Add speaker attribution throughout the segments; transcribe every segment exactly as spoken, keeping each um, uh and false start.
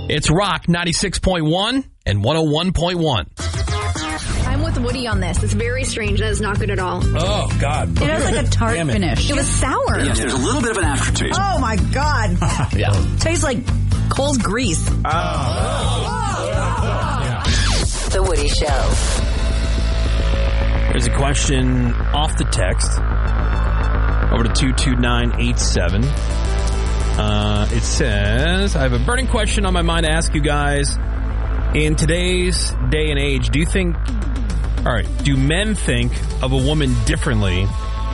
Speaker 1: It's Rock ninety-six point one and one oh one point one.
Speaker 2: I'm with Woody on this. It's very strange. That is not good at all.
Speaker 1: Oh, God.
Speaker 3: It has like a tart
Speaker 1: Damn it.
Speaker 3: finish. It was sour.
Speaker 4: Yes, there's a little bit of an aftertaste.
Speaker 3: Oh, my God.
Speaker 1: Yeah.
Speaker 3: Tastes like Cole's grease.
Speaker 1: Oh.
Speaker 5: Yeah. The Woody Show.
Speaker 1: There's a question off the text. Over to two two nine eight seven. Uh, it says, I have a burning question on my mind to ask you guys. In today's day and age, do you think, all right, do men think of a woman differently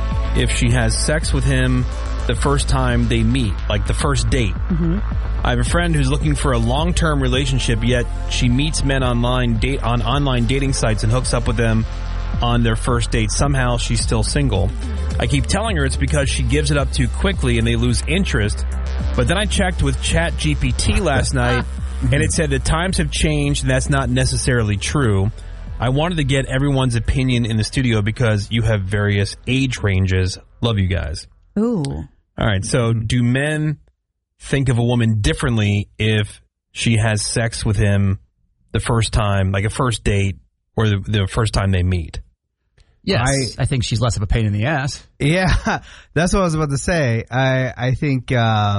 Speaker 1: if she has sex with him the first time they meet, like the first date?
Speaker 3: Mm-hmm.
Speaker 1: I have a friend who's looking for a long-term relationship, yet she meets men online date on online dating sites and hooks up with them on their first date. Somehow she's still single. I keep telling her it's because she gives it up too quickly and they lose interest. But then I checked with Chat G P T last night, and it said that times have changed, and that's not necessarily true. I wanted to get everyone's opinion in the studio because you have various age ranges. Love you guys.
Speaker 3: Ooh.
Speaker 1: All right, so do men think of a woman differently if she has sex with him the first time, like a first date, or the, the first time they meet?
Speaker 6: Yes, I, I think she's less of a pain in the ass.
Speaker 7: Yeah, that's what I was about to say. I I think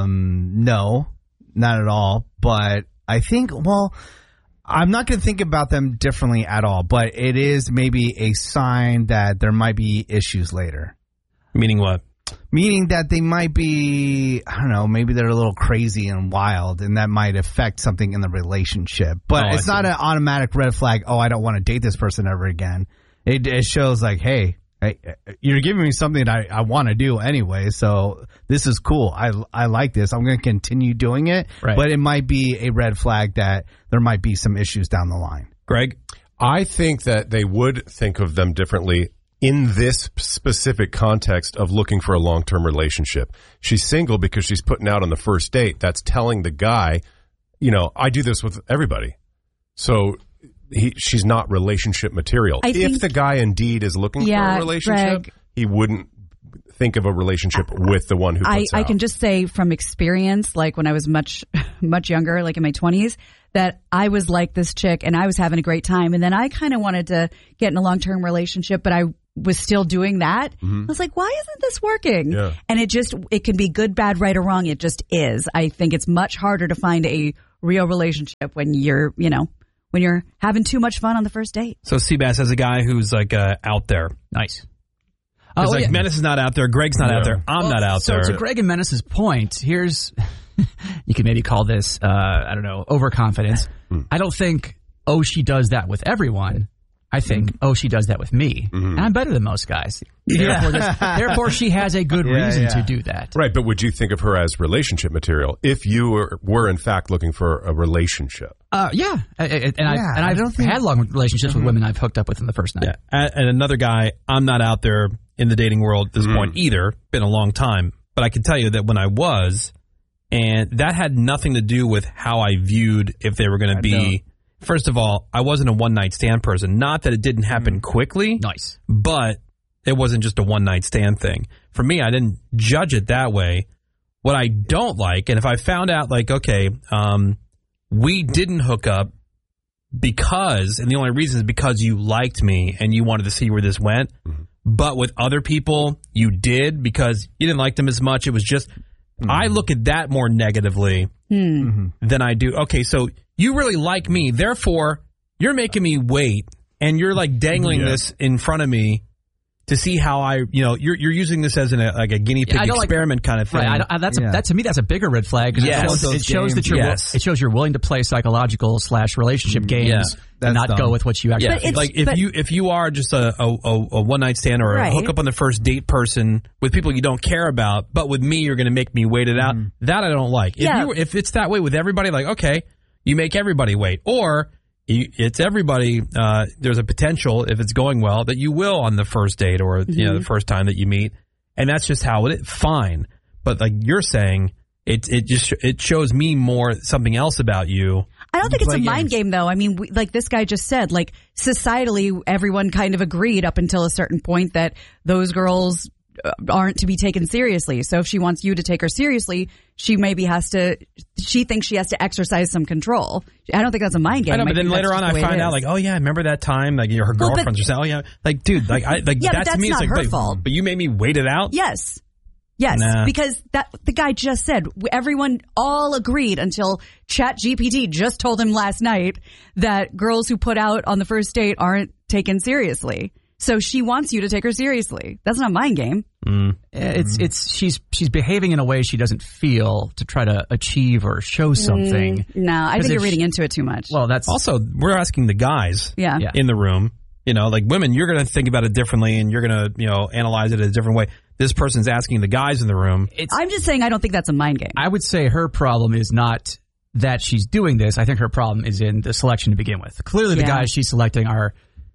Speaker 7: um, no, not at all. But I think, well, I'm not going to think about them differently at all. But it is maybe a sign that there might be issues later.
Speaker 1: Meaning what?
Speaker 7: Meaning that they might be, I don't know, maybe they're a little crazy and wild, and that might affect something in the relationship. But
Speaker 1: Oh,
Speaker 7: it's
Speaker 1: I
Speaker 7: not
Speaker 1: see.
Speaker 7: an automatic red flag, oh, I don't want to date this person ever again. It, it shows like, hey, hey, you're giving me something that I, I want to do anyway, so this is cool. I, I like this. I'm going to continue doing it,
Speaker 6: Right.
Speaker 7: but it might be a red flag that there might be some issues down the line.
Speaker 1: Greg?
Speaker 8: I think that they would think of them differently in this specific context of looking for a long-term relationship. She's single because she's putting out on the first date. That's telling the guy, you know, I do this with everybody. So he, she's not relationship material.
Speaker 3: I
Speaker 8: if
Speaker 3: think-
Speaker 8: the guy indeed is looking
Speaker 3: Yeah,
Speaker 8: for a relationship,
Speaker 3: Greg.
Speaker 8: he wouldn't think of a relationship with the one who
Speaker 3: I,
Speaker 8: puts
Speaker 3: I
Speaker 8: out.
Speaker 3: can just say from experience, like when I was much, much younger, like in my twenties, that I was like this chick and I was having a great time. And then I kind of wanted to get in a long-term relationship, but I was still doing that.
Speaker 8: Mhm.
Speaker 3: I was like, why isn't this working?
Speaker 8: Yeah.
Speaker 3: And it just, it can be good, bad, right, or wrong. It just is. I think it's much harder to find a real relationship when you're, you know, when you're having too much fun on the first date.
Speaker 1: So Seabass has a guy who's like uh, out there.
Speaker 6: Nice.
Speaker 1: It's
Speaker 6: Oh,
Speaker 1: like
Speaker 6: yeah.
Speaker 1: Menace is not out there, Greg's not
Speaker 8: Yeah.
Speaker 1: out there, I'm
Speaker 6: Well,
Speaker 1: not out
Speaker 6: so
Speaker 1: there.
Speaker 6: to Greg and Menace's point, here's, you could maybe call this, uh, I don't know, overconfidence. I don't think, oh, she does that with everyone. I think, oh, she does that with me. And I'm better than most guys. Therefore, this- therefore she has a good
Speaker 7: Yeah,
Speaker 6: reason
Speaker 7: yeah.
Speaker 6: to do that.
Speaker 8: Right, but would you think of her as relationship material if you were, were in fact looking for a relationship?
Speaker 6: Uh, yeah. I, I, and, I,
Speaker 7: Yeah,
Speaker 6: and
Speaker 7: I
Speaker 6: I've
Speaker 7: don't think-
Speaker 6: had long relationships with women I've hooked up with in the first night.
Speaker 1: Yeah. A- And another guy, I'm not out there in the dating world at this
Speaker 8: Mm.
Speaker 1: point either. Been a long time. But I can tell you that when I was, and that had nothing to do with how I viewed if they were going to be. First of all, I wasn't a one-night stand person. Not that it didn't happen quickly,
Speaker 6: Nice.
Speaker 1: but it wasn't just a one-night stand thing. For me, I didn't judge it that way. What I don't like, and if I found out, like, okay, um, we didn't hook up because, and the only reason is because you liked me and you wanted to see where this went,
Speaker 8: Mm-hmm.
Speaker 1: but with other people, you did because you didn't like them as much. It was just, I look at that more negatively than I do. Okay, so you really like me, therefore you're making me wait, and you're like dangling
Speaker 8: Yeah.
Speaker 1: this in front of me to see how I, you know, you're you're using this as an, a, like a guinea pig
Speaker 6: I don't like-
Speaker 1: experiment kind of thing.
Speaker 6: Right. I, don't- I, that's
Speaker 7: Yeah.
Speaker 6: a, that to me, that's a bigger red flag because
Speaker 1: Yes.
Speaker 6: it shows,
Speaker 7: Those
Speaker 6: it shows that you're wi-
Speaker 1: Yes.
Speaker 6: it shows you're willing to play psychological slash relationship games
Speaker 1: Yeah.
Speaker 6: and
Speaker 7: That's
Speaker 6: not
Speaker 7: dumb.
Speaker 6: go with what you actually.
Speaker 1: Yeah,
Speaker 3: But it's-
Speaker 1: like if
Speaker 3: but-
Speaker 1: you if you are just a a, a, a one night stand or a
Speaker 3: Right.
Speaker 1: hook up on the first date person with people you don't care about, but with me you're going to make me wait it out. That I don't like. If
Speaker 3: Yeah.
Speaker 1: you if it's that way with everybody, like okay, you make everybody wait, or you, it's everybody. Uh, there's a potential if it's going well that you will on the first date or you know the first time that you meet, and that's just how it is. Fine, but like you're saying, it it just it shows me more something else about you.
Speaker 3: I don't think it's a
Speaker 7: play
Speaker 3: mind
Speaker 7: games.
Speaker 3: game, though. I mean, we, like this guy just said, like societally, everyone kind of agreed up until a certain point that those girls aren't to be taken seriously. So if she wants you to take her seriously, she maybe has to, she thinks she has to exercise some control. I don't think that's a mind game.
Speaker 1: I know,
Speaker 3: I
Speaker 1: but then
Speaker 3: think
Speaker 1: later
Speaker 3: that's
Speaker 1: on
Speaker 3: just the
Speaker 1: I
Speaker 3: way
Speaker 1: find
Speaker 3: it
Speaker 1: out
Speaker 3: is.
Speaker 1: like, oh yeah, remember that time? Like, you know, her
Speaker 3: Well, but-
Speaker 1: girlfriends are saying, oh yeah, like, dude, like, I, like
Speaker 3: Yeah,
Speaker 1: that
Speaker 3: but
Speaker 1: to me is
Speaker 3: that's
Speaker 1: like,
Speaker 3: not her
Speaker 1: but,
Speaker 3: fault.
Speaker 1: but you made me wait it out?
Speaker 3: Yes. Yes,
Speaker 1: Nah.
Speaker 3: because that the guy just said, everyone all agreed until ChatGPT just told him last night that girls who put out on the first date aren't taken seriously. So she wants you to take her seriously. That's not a mind game.
Speaker 1: Mm.
Speaker 6: It's it's she's she's behaving in a way she doesn't feel to try to achieve or show something.
Speaker 3: No, I
Speaker 6: 'Cause
Speaker 3: think you're
Speaker 6: if
Speaker 3: reading
Speaker 6: she-
Speaker 3: into it too much.
Speaker 6: Well, that's
Speaker 1: Also, we're asking the guys
Speaker 3: yeah.
Speaker 6: Yeah.
Speaker 1: in the room, you know, like women, you're going to think about it differently and you're going to, you know, analyze it a different way. This person's asking the guys in the room.
Speaker 6: it's.
Speaker 3: I'm just saying I don't think that's a mind game.
Speaker 6: I would say her problem is not that she's doing this. I think her problem is in the selection to begin with. Clearly, the
Speaker 3: Yeah.
Speaker 6: guys she's selecting are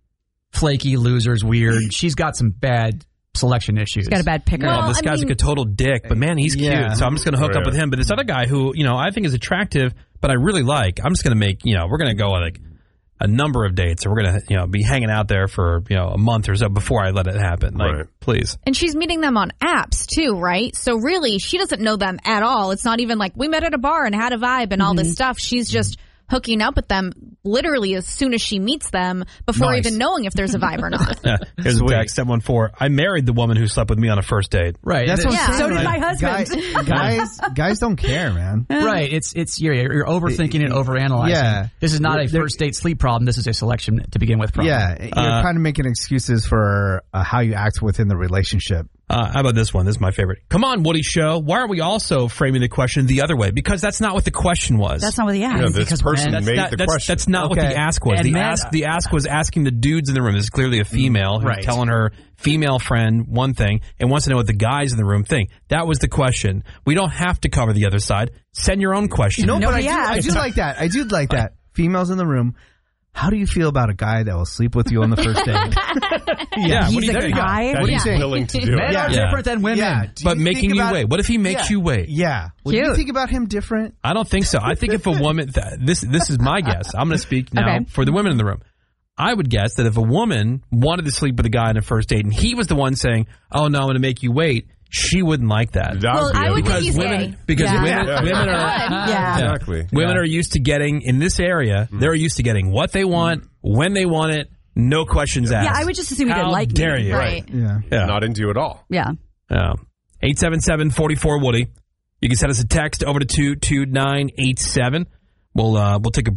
Speaker 6: flaky, losers, weird. She's got some bad selection issues.
Speaker 3: She's got a bad picker.
Speaker 2: Well,
Speaker 1: Oh, this
Speaker 2: I
Speaker 1: guy's
Speaker 2: mean-
Speaker 1: like a total dick, but man, he's
Speaker 7: Yeah.
Speaker 1: cute. So I'm just going to hook
Speaker 8: Oh,
Speaker 1: up
Speaker 8: yeah.
Speaker 1: with him. But this other guy who, you know, I think is attractive, but I really like, I'm just going to make, you know, we're going to go on like a number of dates and we're going to, you know, be hanging out there for, you know, a month or so before I let it happen. Like,
Speaker 8: Right.
Speaker 1: please.
Speaker 2: And she's meeting them on apps too, right? So really, she doesn't know them at all. It's not even like we met at a bar and had a vibe and all this stuff. She's just hooking up with them literally as soon as she meets them before
Speaker 7: Nice.
Speaker 2: even knowing if there's a vibe or not.
Speaker 1: Yeah. Here's a text, seven one four. I married the woman who slept with me on a first date.
Speaker 6: Right.
Speaker 7: That's what
Speaker 2: Yeah.
Speaker 7: I'm saying.
Speaker 3: So did
Speaker 7: like,
Speaker 3: my husband.
Speaker 7: Guys, guys, guys don't care, man.
Speaker 6: Right. It's it's you're, you're overthinking it, overanalyzing.
Speaker 7: Yeah.
Speaker 6: This is not a
Speaker 7: They're-
Speaker 6: first date sleep problem. This is a selection to begin with problem.
Speaker 7: Yeah, you're
Speaker 1: Uh,
Speaker 7: kind of making excuses for uh, how you act within the relationship.
Speaker 1: Uh, how about this one? This is my favorite. Come on, Woody Show. Why are we also framing the question the other way? Because that's not what the question was.
Speaker 3: That's not what he asked.
Speaker 8: Yeah, this
Speaker 6: because
Speaker 8: person
Speaker 6: men-
Speaker 1: That's
Speaker 8: made
Speaker 1: not,
Speaker 8: the
Speaker 1: that's,
Speaker 8: question.
Speaker 1: that's not what
Speaker 7: Okay.
Speaker 1: the ask was.
Speaker 6: And
Speaker 1: The
Speaker 6: men-
Speaker 1: ask, the ask was asking the dudes in the room. This is clearly a female who's
Speaker 6: Right.
Speaker 1: telling her female friend one thing and wants to know what the guys in the room think. That was the question. We don't have to cover the other side. Send your own question.
Speaker 7: No, but I
Speaker 3: Nobody
Speaker 7: do, I
Speaker 3: asked.
Speaker 7: do like that. I do like that. Females in the room. How do you feel about a guy that will sleep with you on the first date?
Speaker 1: yeah.
Speaker 3: He's
Speaker 1: What do you
Speaker 3: a
Speaker 1: think?
Speaker 3: guy.
Speaker 8: That
Speaker 7: What do you
Speaker 8: he's
Speaker 7: think?
Speaker 8: willing to do
Speaker 6: Men
Speaker 8: it.
Speaker 7: Yeah.
Speaker 6: are
Speaker 1: Yeah.
Speaker 6: different than women.
Speaker 7: Yeah. Do
Speaker 1: But
Speaker 7: you
Speaker 1: making
Speaker 7: think
Speaker 1: you
Speaker 7: about-
Speaker 1: wait. What if he makes
Speaker 7: Yeah.
Speaker 1: you wait?
Speaker 7: Yeah. What do you
Speaker 3: Cute.
Speaker 7: think about him different?
Speaker 1: I don't think so. I think if a woman, th- this this is my guess. I'm going to speak now
Speaker 3: Okay.
Speaker 1: for the women in the room. I would guess that if a woman wanted to sleep with a guy on a first date and he was the one saying, "Oh no, I'm going to make you wait," she wouldn't like that.
Speaker 8: That
Speaker 2: Well,
Speaker 8: would be
Speaker 2: I would
Speaker 8: okay.
Speaker 2: think he's
Speaker 1: women,
Speaker 2: gay.
Speaker 1: because
Speaker 3: Yeah.
Speaker 1: women,
Speaker 8: Yeah.
Speaker 1: women are
Speaker 2: Good.
Speaker 3: Yeah.
Speaker 8: Exactly.
Speaker 1: women are used to getting in this area. They're used to getting what they want when they want it, no questions asked.
Speaker 3: Yeah, I would just assume he
Speaker 1: How
Speaker 3: didn't like me.
Speaker 1: dare you?
Speaker 2: Right.
Speaker 7: Yeah.
Speaker 1: Yeah.
Speaker 8: Not into you at all.
Speaker 3: Yeah.
Speaker 1: Um, eight seven seven, four four, Woody. You can send us a text over to two two nine eight seven. We'll uh, we'll take a